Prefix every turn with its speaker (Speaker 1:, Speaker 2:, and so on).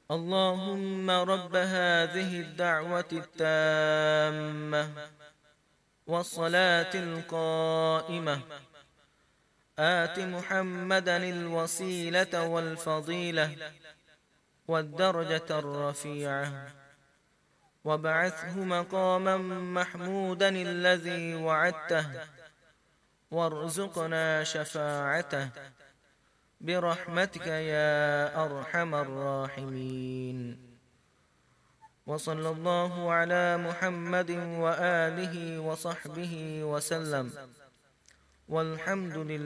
Speaker 1: اللهم رب هذه الدعوة التامة والصلاة القائمة آت محمدا الوسيلة والفضيلة والدرجة الرفيعة وابعثه مقاما محمودا الذي وعدته وارزقنا شفاعته برحمتك يا أرحم الراحمين. وصلى الله على محمد وآله وصحبه وسلم، والحمد لله.